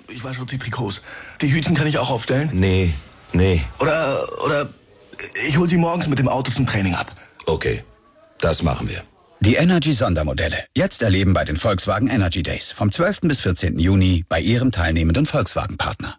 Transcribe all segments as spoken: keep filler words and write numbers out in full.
ich wasche auch die Trikots. Die Hütchen kann ich auch aufstellen? Nee, nee. Oder, oder ich hol sie morgens mit dem Auto zum Training ab. Okay, das machen wir. Die Energy-Sondermodelle. Jetzt erleben bei den Volkswagen Energy Days. Vom zwölften bis vierzehnten Juni bei Ihrem teilnehmenden Volkswagen-Partner.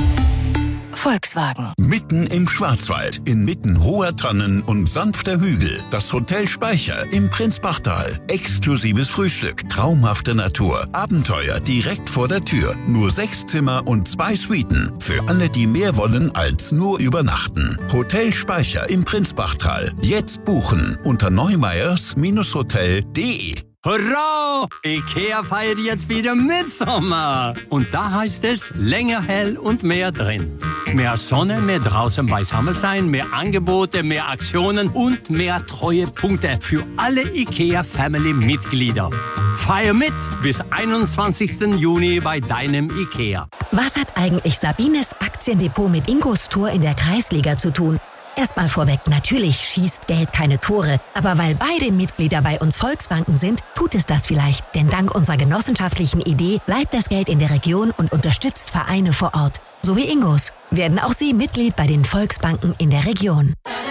Volkswagen. Mitten im Schwarzwald, inmitten hoher Tannen und sanfter Hügel. Das Hotel Speicher im Prinzbachtal. Exklusives Frühstück, traumhafte Natur, Abenteuer direkt vor der Tür. Nur sechs Zimmer und zwei Suiten. Für alle, die mehr wollen als nur übernachten. Hotel Speicher im Prinzbachtal. Jetzt buchen unter neumeyers Hotel punkt de. Hurra! Ikea feiert jetzt wieder Mitsommer. Und da heißt es länger hell und mehr drin. Mehr Sonne, mehr draußen beisammen sein, mehr Angebote, mehr Aktionen und mehr Treuepunkte für alle Ikea-Family-Mitglieder. Feier mit bis einundzwanzigsten Juni bei deinem Ikea. Was hat eigentlich Sabines Aktiendepot mit Ingos Tor in der Kreisliga zu tun? Erstmal vorweg, natürlich schießt Geld keine Tore. Aber weil beide Mitglieder bei uns Volksbanken sind, tut es das vielleicht. Denn dank unserer genossenschaftlichen Idee bleibt das Geld in der Region und unterstützt Vereine vor Ort. So wie Ingos. Werden auch Sie Mitglied bei den Volksbanken in der Region.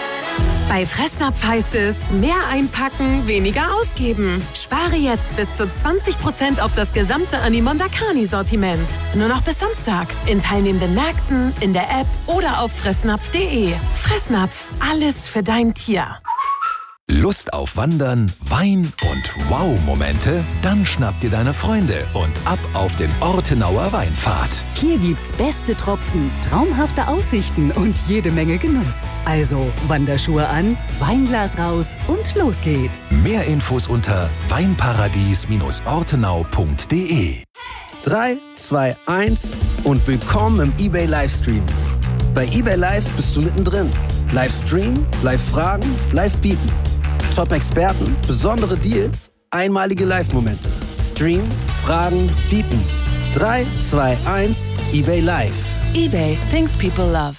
Bei Fressnapf heißt es, mehr einpacken, weniger ausgeben. Spare jetzt bis zu zwanzig Prozent auf das gesamte Animondakani-Sortiment. Nur noch bis Samstag. In teilnehmenden Märkten, in der App oder auf fressnapf punkt de. Fressnapf, alles für dein Tier. Lust auf Wandern, Wein und Wow-Momente? Dann schnapp dir deine Freunde und ab auf den Ortenauer Weinpfad. Hier gibt's beste Tropfen, traumhafte Aussichten und jede Menge Genuss. Also Wanderschuhe an, Weinglas raus und los geht's. Mehr Infos unter weinparadies ortenau punkt de. drei, zwei, eins und willkommen im eBay Livestream. Bei eBay Live bist du mittendrin. Livestream, Live-Fragen, Live-Bieten. Top-Experten, besondere Deals, einmalige Live-Momente. Stream, Fragen, Bieten. drei, zwei, eins, eBay Live. eBay, things people love.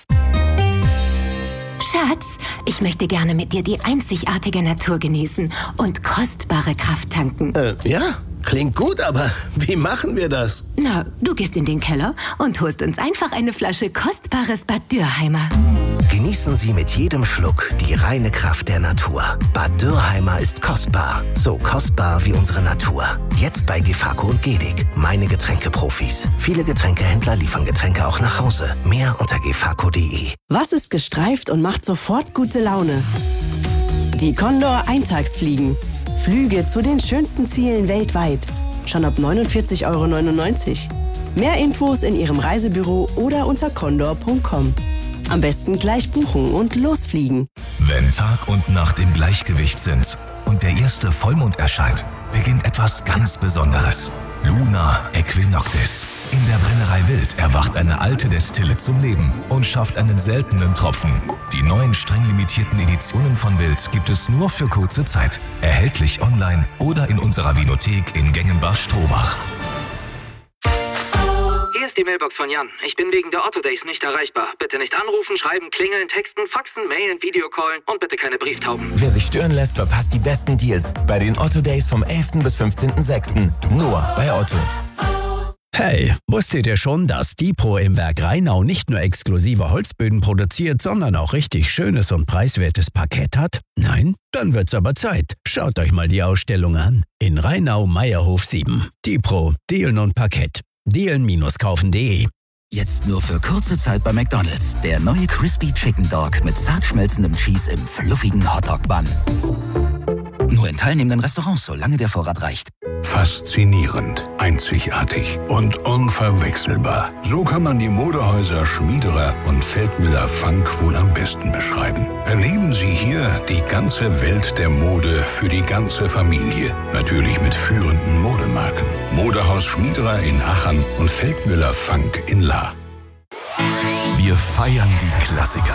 Schatz, ich möchte gerne mit dir die einzigartige Natur genießen und kostbare Kraft tanken. Äh, ja, klingt gut, aber wie machen wir das? Na, du gehst in den Keller und holst uns einfach eine Flasche kostbares Bad Dürrheimer. Genießen Sie mit jedem Schluck die reine Kraft der Natur. Bad Dürrheimer ist kostbar. So kostbar wie unsere Natur. Jetzt bei Gefako und Gedig. Meine Getränkeprofis. Viele Getränkehändler liefern Getränke auch nach Hause. Mehr unter gefako punkt de. Was ist gestreift und macht sofort gute Laune? Die Condor Eintagsfliegen. Flüge zu den schönsten Zielen weltweit. Schon ab neunundvierzig Euro neunundneunzig. Mehr Infos in Ihrem Reisebüro oder unter condor punkt com. Am besten gleich buchen und losfliegen. Wenn Tag und Nacht im Gleichgewicht sind und der erste Vollmond erscheint, beginnt etwas ganz Besonderes. Luna Equinoctis. In der Brennerei Wild erwacht eine alte Destille zum Leben und schafft einen seltenen Tropfen. Die neuen streng limitierten Editionen von Wild gibt es nur für kurze Zeit. Erhältlich online oder in unserer Vinothek in Gengenbach-Strohbach. Hier ist die Mailbox von Jan. Ich bin wegen der Otto Days nicht erreichbar. Bitte nicht anrufen, schreiben, klingeln, texten, faxen, mailen, Videocallen und bitte keine Brieftauben. Wer sich stören lässt, verpasst die besten Deals bei den Otto Days vom elften bis fünfzehnten sechsten Nur bei Otto. Hey, wusstet ihr schon, dass Dipro im Werk Rheinau nicht nur exklusive Holzböden produziert, sondern auch richtig schönes und preiswertes Parkett hat? Nein? Dann wird's aber Zeit. Schaut euch mal die Ausstellung an. In Rheinau-Meierhof sieben. Dipro, Dielen und Parkett. dielen kaufen punkt de. Jetzt nur für kurze Zeit bei McDonald's. Der neue Crispy Chicken Dog mit zart schmelzendem Cheese im fluffigen Hotdog-Bun. Nur in teilnehmenden Restaurants, solange der Vorrat reicht. Faszinierend, einzigartig und unverwechselbar. So kann man die Modehäuser Schmiederer und Feldmüller Funk wohl am besten beschreiben. Erleben Sie hier die ganze Welt der Mode für die ganze Familie. Natürlich mit führenden Modemarken. Modehaus Schmiederer in Aachen und Feldmüller Funk in Lahr. Wir feiern die Klassiker